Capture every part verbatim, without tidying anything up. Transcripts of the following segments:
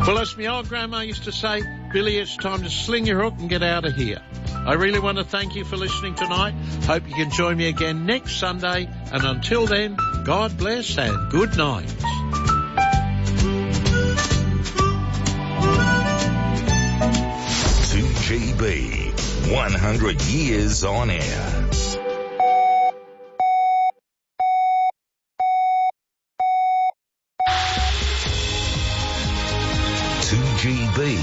Well, as my old grandma used to say, Billy, it's time to sling your hook and get out of here. I really want to thank you for listening tonight. Hope you can join me again next Sunday. And until then, God bless and good night. two G B, one hundred years on air. two G B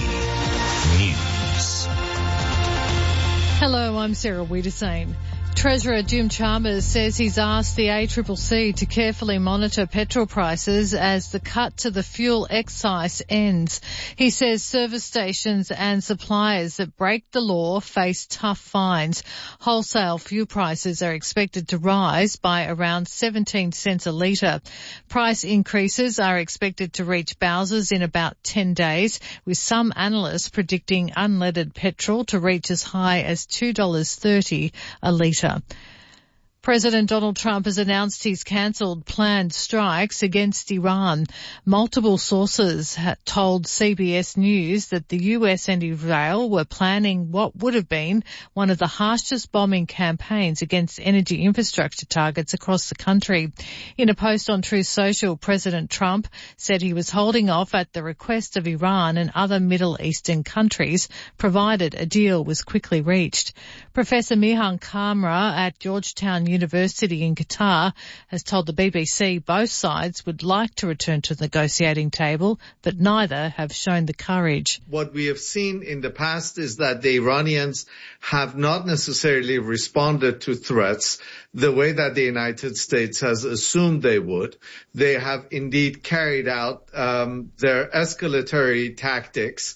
News. Hello, I'm Sarah Wiedersane. Treasurer Jim Chalmers says he's asked the A C C C to carefully monitor petrol prices as the cut to the fuel excise ends. He says service stations and suppliers that break the law face tough fines. Wholesale fuel prices are expected to rise by around seventeen cents a litre. Price increases are expected to reach Bowsers in about ten days, with some analysts predicting unleaded petrol to reach as high as two dollars thirty a litre. President Donald Trump has announced he's cancelled planned strikes against Iran. Multiple sources told C B S News that the U S and Israel were planning what would have been one of the harshest bombing campaigns against energy infrastructure targets across the country. In a post on Truth Social, President Trump said he was holding off at the request of Iran and other Middle Eastern countries, provided a deal was quickly reached. Professor Mihan Kamra at Georgetown University in Qatar has told the B B C both sides would like to return to the negotiating table, but neither have shown the courage. What we have seen in the past is that the Iranians have not necessarily responded to threats the way that the United States has assumed they would. They have indeed carried out um, their escalatory tactics.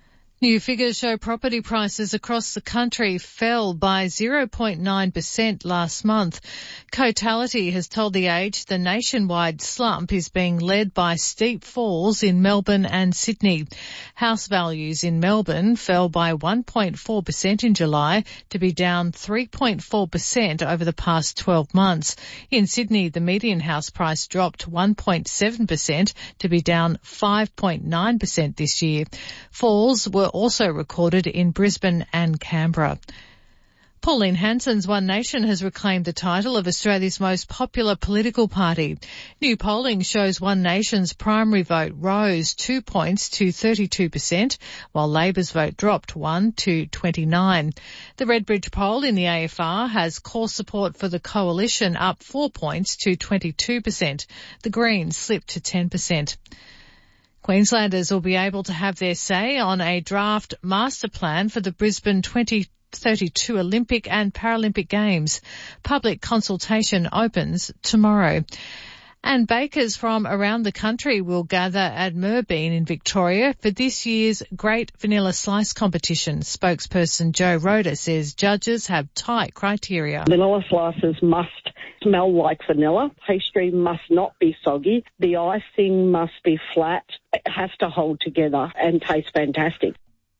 New figures show property prices across the country fell by zero point nine percent last month. Cotality has told The Age the nationwide slump is being led by steep falls in Melbourne and Sydney. House values in Melbourne fell by one point four percent in July to be down three point four percent over the past twelve months. In Sydney, the median house price dropped one point seven percent to be down five point nine percent this year. Falls were also recorded in Brisbane and Canberra. Pauline Hanson's One Nation has reclaimed the title of Australia's most popular political party. New polling shows One Nation's primary vote rose two points to thirty-two percent, while Labor's vote dropped one to twenty-nine. The Redbridge poll in the A F R has core support for the coalition up four points to twenty-two percent. The Greens slipped to ten percent. Queenslanders will be able to have their say on a draft master plan for the Brisbane twenty thirty-two Olympic and Paralympic Games. Public consultation opens tomorrow. And bakers from around the country will gather at Merbein in Victoria for this year's Great Vanilla Slice competition. Spokesperson Joe Rhoda says judges have tight criteria. Vanilla slices must smell like vanilla. Pastry must not be soggy. The icing must be flat. It has to hold together and taste fantastic.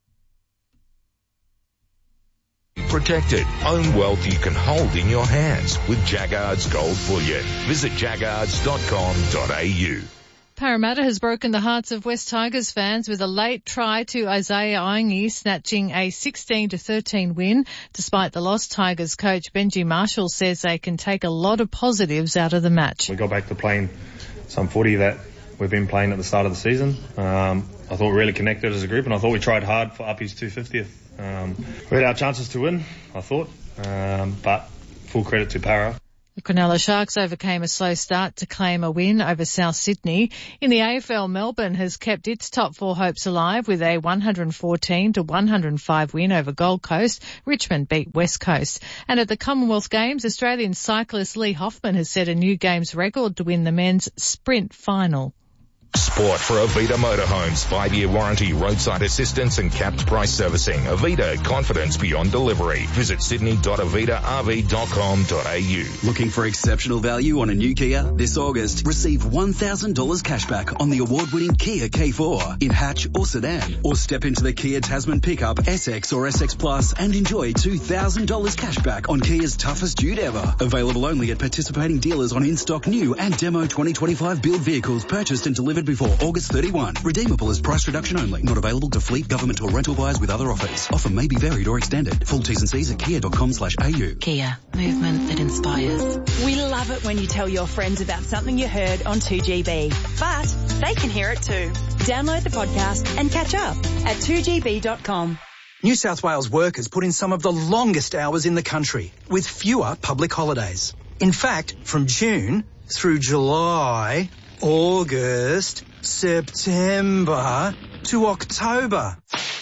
Protected. Own wealth you can hold in your hands with Jaggard's Gold Bullion. Visit jaggards dot com dot a u. Parramatta has broken the hearts of West Tigers fans with a late try to Isaiah Aingi, snatching a sixteen to thirteen win. Despite the loss, Tigers coach Benji Marshall says they can take a lot of positives out of the match. We got back to playing some footy that we've been playing at the start of the season. Um, I thought we really connected as a group, and I thought we tried hard for Uppy's two hundred fiftieth. Um, we had our chances to win, I thought, um, but full credit to Para. The Cronulla Sharks overcame a slow start to claim a win over South Sydney. In the A F L, Melbourne has kept its top four hopes alive with a one hundred fourteen to one hundred five win over Gold Coast. Richmond beat West Coast. And at the Commonwealth Games, Australian cyclist Lee Hoffman has set a new games record to win the men's sprint final. Sport for Avita Motorhomes. Five-year warranty, roadside assistance and capped price servicing. Avita, confidence beyond delivery. Visit sydney dot avita r v dot com dot a u. Looking for exceptional value on a new Kia? This August, receive one thousand dollars cashback on the award-winning Kia K four in hatch or sedan. Or step into the Kia Tasman pickup, S X or S X Plus and enjoy two thousand dollars cashback on Kia's toughest dude ever. Available only at participating dealers on in-stock new and demo twenty twenty-five build vehicles purchased and delivered delivered before August thirty-first. Redeemable as price reduction only. Not available to fleet, government or rental buyers with other offers. Offer may be varied or extended. Full T's and C's at kia dot com slash a u. Kia. Movement that inspires. We love it when you tell your friends about something you heard on two G B. But they can hear it too. Download the podcast and catch up at two g b dot com. New South Wales workers put in some of the longest hours in the country, with fewer public holidays. In fact, from June through July, August, September to October.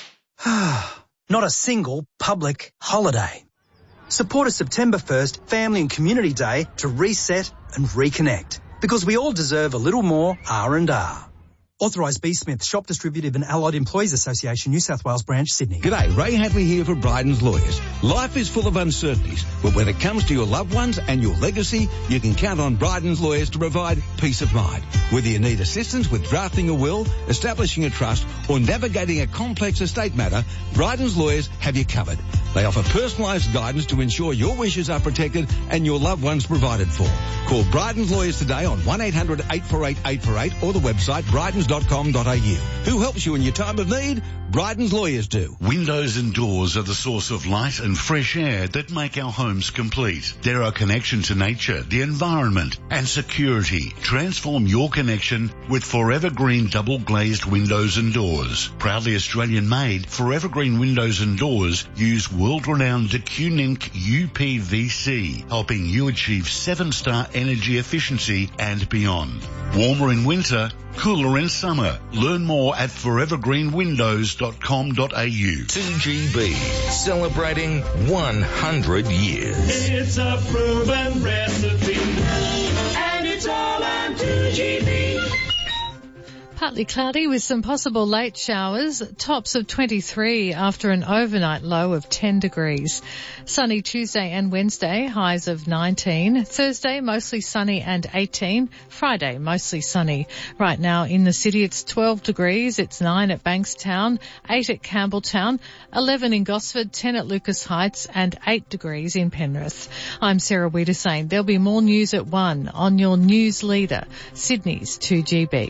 Not a single public holiday. Support a September first Family and Community Day to reset and reconnect, because we all deserve a little more R and R. Authorised B. Smith, Shop Distributive and Allied Employees Association, New South Wales Branch, Sydney. G'day, Ray Hadley here for Bryden's Lawyers. Life is full of uncertainties, but when it comes to your loved ones and your legacy, you can count on Bryden's Lawyers to provide peace of mind. Whether you need assistance with drafting a will, establishing a trust, or navigating a complex estate matter, Bryden's Lawyers have you covered. They offer personalised guidance to ensure your wishes are protected and your loved ones provided for. Call Bryden's Lawyers today on one eight hundred eight four eight eight four eight or the website brydens dot com dot a u. Who helps you in your time of need? Bryden's Lawyers do. Windows and doors are the source of light and fresh air that make our homes complete. They're our connection to nature, the environment, and security. Transform your connection with Forever Green double glazed windows and doors. Proudly Australian made, Forever Green windows and doors use world-renowned DeCunink U P V C, helping you achieve seven-star energy efficiency and beyond. Warmer in winter, cooler in summer. Learn more at forever green windows dot com dot a u. two G B, celebrating one hundred years. It's a proven recipe, and it's all on two G B. Partly cloudy with some possible late showers, tops of twenty-three after an overnight low of ten degrees. Sunny Tuesday and Wednesday, highs of nineteen. Thursday, mostly sunny and eighteen. Friday, mostly sunny. Right now in the city, it's twelve degrees. It's nine at Bankstown, eight at Campbelltown, eleven in Gosford, ten at Lucas Heights, and eight degrees in Penrith. I'm Sarah Wiedersane. There'll be more news at one on your news leader, Sydney's two G B.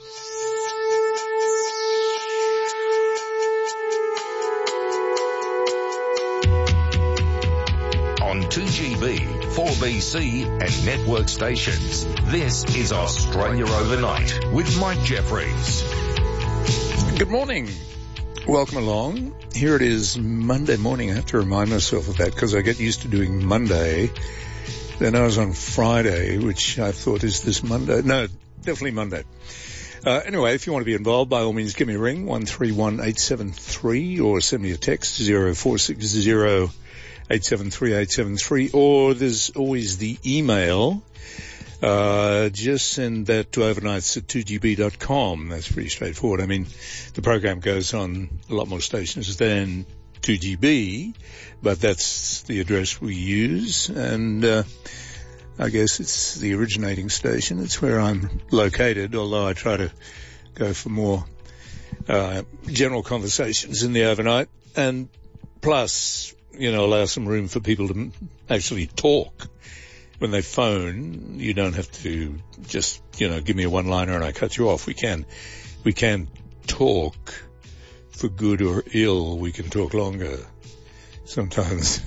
two G B, four B C and network stations. This is Australia Overnight with Mike Jeffries. Good morning. Welcome along. Here it is Monday morning. I have to remind myself of that because I get used to doing Monday. Then I was on Friday, which I thought is this Monday. No, definitely Monday. Uh, anyway, if you want to be involved, by all means, give me a ring, one three one eight seven three, or send me a text, zero four six zero eight seven three eight seven three, or there's always the email. Uh, just send that to overnights at two g b dot com. That's pretty straightforward. I mean, the program goes on a lot more stations than two G B, but that's the address we use, and uh, I guess it's the originating station. It's where I'm located, although I try to go for more uh, general conversations in the overnight, and plus, you know, allow some room for people to actually talk. When they phone, you don't have to just, you know, give me a one-liner and I cut you off. We can, we can talk for good or ill. We can talk longer. Sometimes,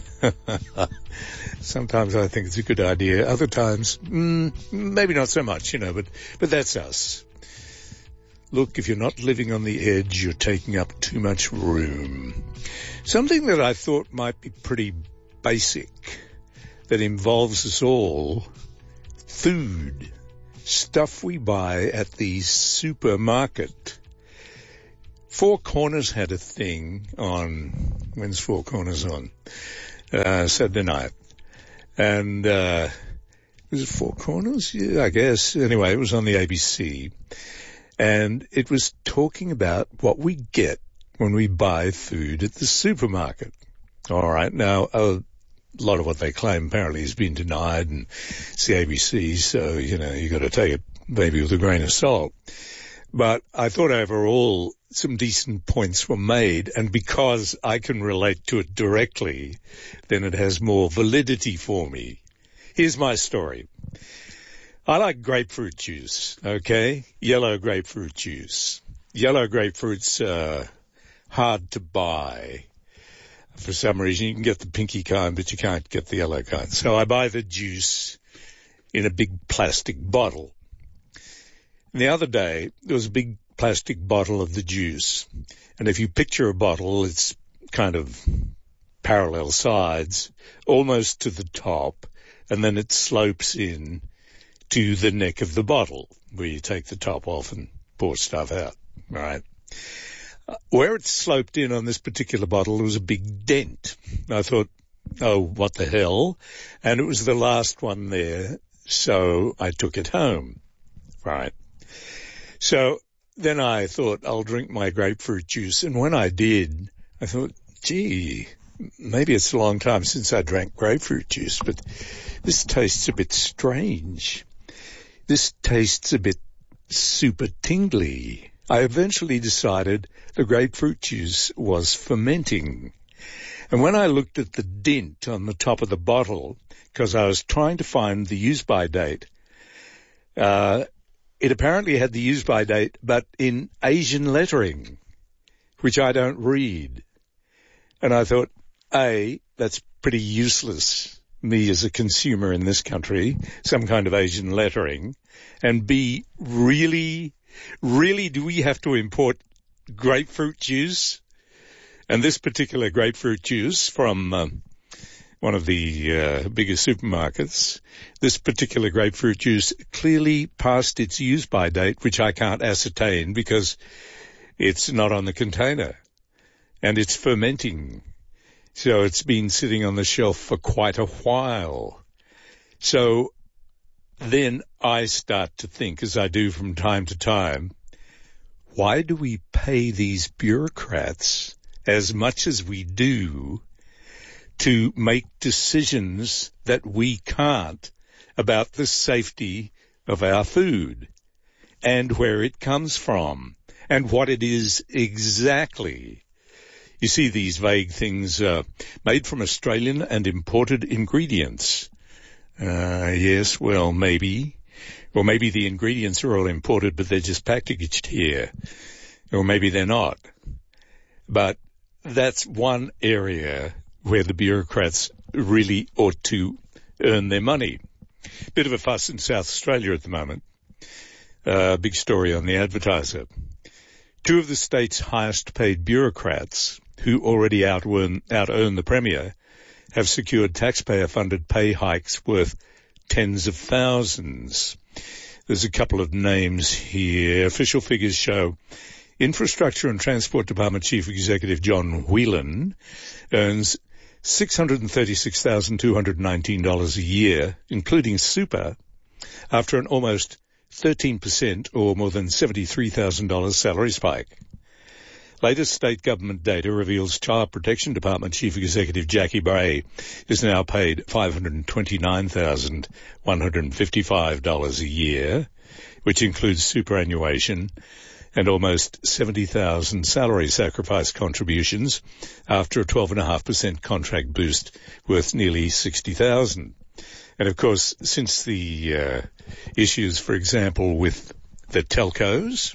sometimes I think it's a good idea. Other times, mm, maybe not so much, you know, but, but that's us. Look, if you're not living on the edge, you're taking up too much room. Something that I thought might be pretty basic, that involves us all, food, stuff we buy at the supermarket. Four Corners had a thing on, when's Four Corners on? Uh, Saturday night. And, uh, was it Four Corners? Yeah, I guess. Anyway, it was on the A B C. And it was talking about what we get when we buy food at the supermarket. All right. Now, a lot of what they claim apparently has been denied, and it's the A B C, so, you know, you got to take it maybe with a grain of salt. But I thought overall some decent points were made, and because I can relate to it directly, then it has more validity for me. Here's my story. I like grapefruit juice, okay? Yellow grapefruit juice. Yellow grapefruit's uh, hard to buy. For some reason, you can get the pinky kind, but you can't get the yellow kind. So I buy the juice in a big plastic bottle. And the other day, there was a big plastic bottle of the juice. And if you picture a bottle, it's kind of parallel sides, almost to the top, and then it slopes in to the neck of the bottle, where you take the top off and pour stuff out, right? Where it sloped in on this particular bottle, there was a big dent. I thought, oh, what the hell? And it was the last one there, so I took it home, right? So then I thought, I'll drink my grapefruit juice. And when I did, I thought, gee, maybe it's a long time since I drank grapefruit juice, but this tastes a bit strange. This tastes a bit super tingly. I eventually decided the grapefruit juice was fermenting. And when I looked at the dent on the top of the bottle, because I was trying to find the use-by date, uh, it apparently had the use-by date, but in Asian lettering, which I don't read. And I thought, A, that's pretty useless, me as a consumer in this country, some kind of Asian lettering. And B, really, really do we have to import grapefruit juice? And this particular grapefruit juice from uh, one of the uh, biggest supermarkets, this particular grapefruit juice clearly passed its use-by date, which I can't ascertain because it's not on the container. And it's fermenting. So it's been sitting on the shelf for quite a while. So then I start to think, as I do from time to time, why do we pay these bureaucrats as much as we do to make decisions that we can't about the safety of our food and where it comes from and what it is exactly? You see these vague things, uh, made from Australian and imported ingredients. Uh, yes, well, maybe. Or maybe the ingredients are all imported, but they're just packaged here. Or maybe they're not. But that's one area where the bureaucrats really ought to earn their money. Bit of a fuss in South Australia at the moment. Uh, big story on the Advertiser. Two of the state's highest paid bureaucrats, who already out-earn, out-earn the Premier, have secured taxpayer-funded pay hikes worth tens of thousands. There's a couple of names here. Official figures show Infrastructure and Transport Department Chief Executive John Whelan earns six hundred thirty-six thousand two hundred nineteen dollars a year, including super, after an almost thirteen percent or more than seventy-three thousand dollars salary spike. Latest state government data reveals Child Protection Department Chief Executive Jackie Bray is now paid five hundred twenty-nine thousand one hundred fifty-five dollars a year, which includes superannuation and almost seventy thousand salary sacrifice contributions after a twelve point five percent contract boost worth nearly sixty thousand dollars. And of course, since the uh, issues, for example, with the telcos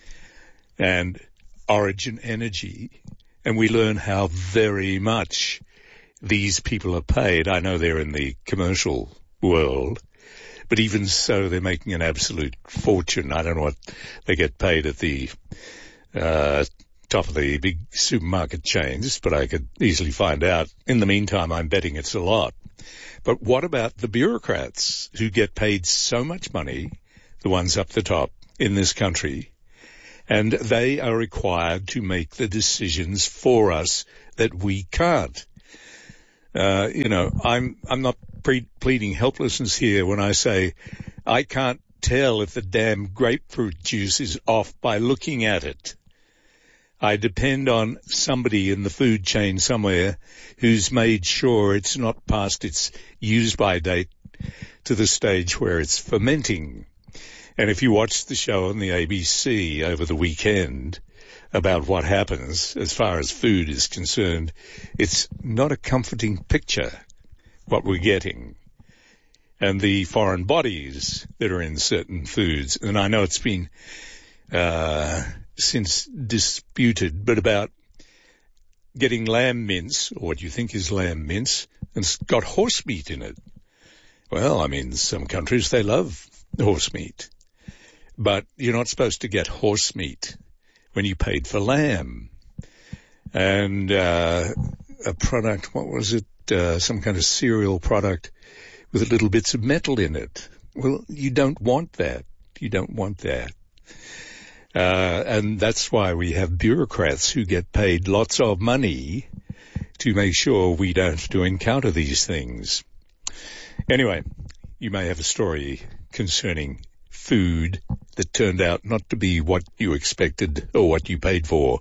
and Origin Energy, and we learn how very much these people are paid. I know they're in the commercial world, but even so, they're making an absolute fortune. I don't know what they get paid at the uh, top of the big supermarket chains, but I could easily find out. In the meantime, I'm betting it's a lot. But what about the bureaucrats who get paid so much money, the ones up the top in this country? And they are required to make the decisions for us that we can't. Uh, you know, I'm, I'm not pre- pleading helplessness here when I say I can't tell if the damn grapefruit juice is off by looking at it. I depend on somebody in the food chain somewhere who's made sure it's not past its use-by date to the stage where it's fermenting. And if you watch the show on the A B C over the weekend about what happens as far as food is concerned, it's not a comforting picture, what we're getting. and the foreign bodies that are in certain foods. And I know it's been uh, since disputed, but about getting lamb mince, or what you think is lamb mince, and it's got horse meat in it. Well, I mean, some countries, they love horse meat. But you're not supposed to get horse meat when you paid for lamb. And uh, a product, what was it, uh, some kind of cereal product with little bits of metal in it. Well, you don't want that. You don't want that. Uh, and that's why we have bureaucrats who get paid lots of money to make sure we don't have to encounter these things. Anyway, you may have a story concerning food that turned out not to be what you expected or what you paid for.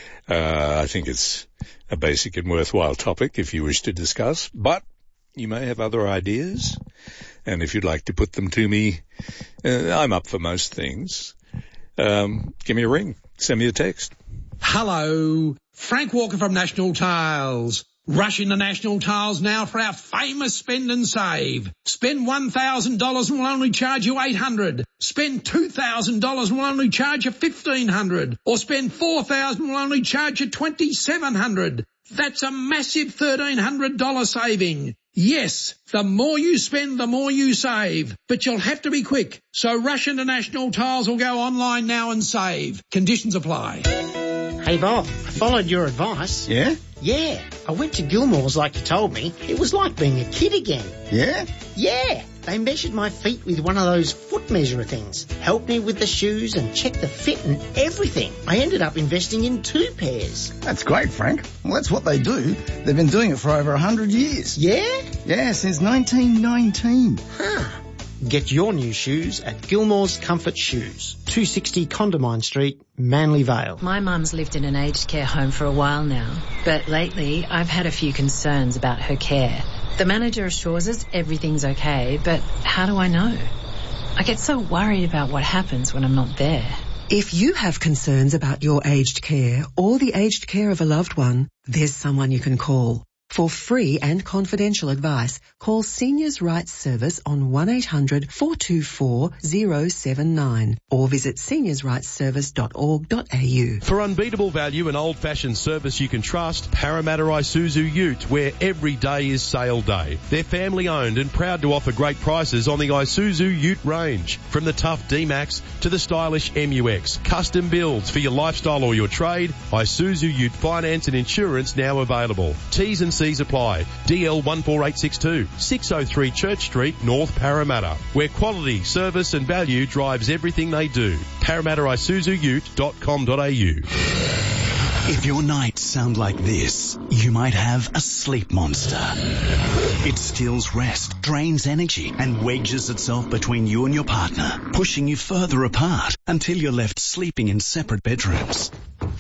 Uh, I think it's a basic and worthwhile topic if you wish to discuss, but you may have other ideas, and if you'd like to put them to me, uh, I'm up for most things. Um, give me a ring. Send me a text. Hello, Frank Walker from National Tiles. Rush into National Tiles now for our famous spend and save. Spend one thousand dollars and we'll only charge you eight hundred dollars. Spend two thousand dollars and we'll only charge you fifteen hundred dollars. Or spend four thousand dollars and we'll only charge you twenty-seven hundred dollars. That's a massive thirteen hundred dollars saving. Yes, the more you spend, the more you save. But you'll have to be quick. So rush into National Tiles or go online now and save. Conditions apply. Hey Bob, I followed your advice. Yeah? Yeah, I went to Gilmore's like you told me. It was like being a kid again. Yeah? Yeah, they measured my feet with one of those foot measurer things, helped me with the shoes and checked the fit and everything. I ended up investing in two pairs. That's great, Frank. Well, that's what they do. They've been doing it for over a hundred years. Yeah? Yeah, since nineteen nineteen. Huh. Get your new shoes at Gilmore's Comfort Shoes, two sixty Condamine Street, Manly Vale. My mum's lived in an aged care home for a while now, but lately I've had a few concerns about her care. The manager assures us everything's okay, but how do I know? I get so worried about what happens when I'm not there. If you have concerns about your aged care or the aged care of a loved one, there's someone you can call. For free and confidential advice, call Seniors Rights Service on one eight hundred four two four zero seven nine or visit seniors rights service dot org dot a u. For unbeatable value and old-fashioned service you can trust, Parramatta Isuzu Ute, where every day is sale day. They're family-owned and proud to offer great prices on the Isuzu Ute range. From the tough D-Max to the stylish M U X, custom builds for your lifestyle or your trade, Isuzu Ute finance and insurance now available. T's and C's apply. D L one four eight six two, six oh three Church Street, North Parramatta, where quality, service and value drives everything they do. Parramatta Isuzu Ute dot com dot a u. If your nights sound like this, you might have a sleep monster. It steals rest, drains energy, and wedges itself between you and your partner, pushing you further apart until you're left sleeping in separate bedrooms.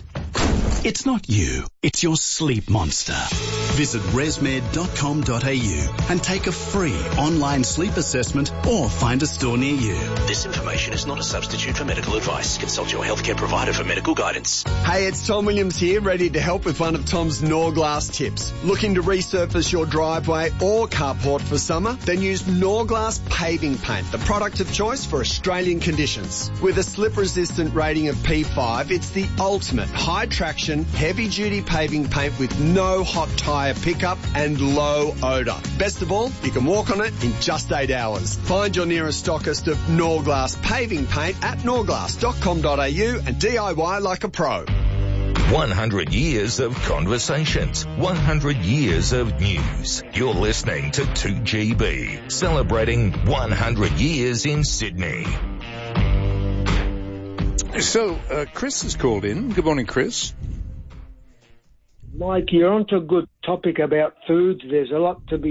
It's not you, it's your sleep monster. Visit resmed dot com dot a u and take a free online sleep assessment or find a store near you. This information is not a substitute for medical advice. Consult your healthcare provider for medical guidance. Hey, it's Tom Williams here, ready to help with one of Tom's Norglass tips. Looking to resurface your driveway or carport for summer? Then use Norglass paving paint, the product of choice for Australian conditions. With a slip-resistant rating of P five, it's the ultimate high-traction, heavy-duty paving paint with no hot tyre pickup and low odour. Best of all, you can walk on it in just eight hours. Find your nearest stockist of Norglass paving paint at norglass dot com dot a u and D I Y like a pro. one hundred years of conversations, one hundred years of news. You're listening to two G B, celebrating one hundred years in Sydney. So, uh, Chris has called in. Good morning, Chris. Mike, you're onto a good topic about foods. There's a lot to be